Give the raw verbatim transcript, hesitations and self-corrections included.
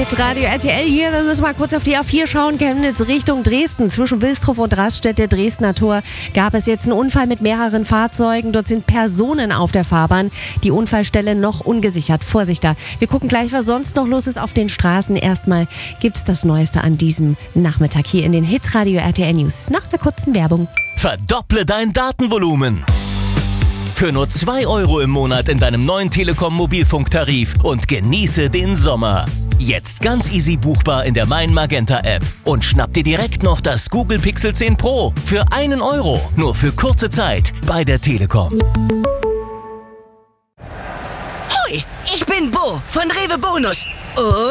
Hitradio R T L hier. Wir müssen mal kurz auf die A vier schauen. Chemnitz Richtung Dresden. Zwischen Wilstrow und Raststätte Dresdner Tor gab es jetzt einen Unfall mit mehreren Fahrzeugen. Dort sind Personen auf der Fahrbahn. Die Unfallstelle noch ungesichert. Vorsicht da. Wir gucken gleich, was sonst noch los ist auf den Straßen. Erstmal gibt's das Neueste an diesem Nachmittag hier in den Hitradio R T L News. Nach einer kurzen Werbung. Verdopple dein Datenvolumen. Für nur zwei Euro im Monat in deinem neuen Telekom-Mobilfunktarif und genieße den Sommer. Jetzt ganz easy buchbar in der Mein Magenta App. Und schnapp dir direkt noch das Google Pixel zehn Pro für einen Euro. Nur für kurze Zeit bei der Telekom. Hoi, ich bin Bo von Rewe Bonus. Und